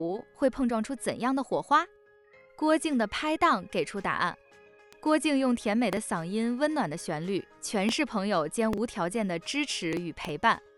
会碰撞出怎样的火花？郭靖的拍档给出答案。郭靖用甜美的嗓音、温暖的旋律，诠释朋友间无条件的支持与陪伴，